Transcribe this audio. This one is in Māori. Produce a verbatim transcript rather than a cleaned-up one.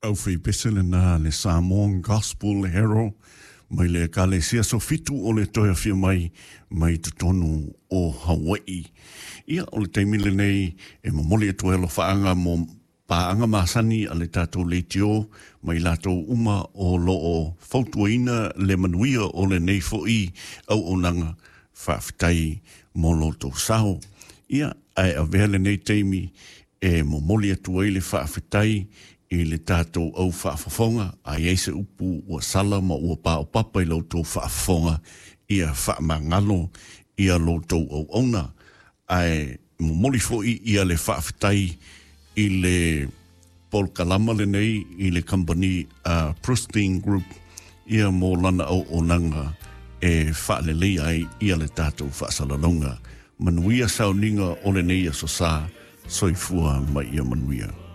Au whi pesele nā le Samoan Gospel Herald, mai le ka le sia so fitu o le toia whia mai, mai te tonu o Hawaii. Ia o le teimile nei, e mamoli e tuelo whaanga mo paanga masani a le tātou le tio, mai lātou uma o lo o fautuaina le manuia o le nei fo'i au o nanga whawhitai mo lo tō sao. Ia ai a vele nei teimi e mamoli e tuele whawhitai i le tātou au whaafafonga, a eise upu ua sala ma ua pā o papa i lautou whaafafonga, ia whaamangalo, ia lautou au ona, ai momoli fo'i ia le whaafetai i le Paul Kalama le nei, i le company uh, Pristine Group, ia mō lana au onanga e whaalelei ai ia le tātou whaasalalonga. Manuia sauninga o le nei a so sā, soifua mai ia manuia.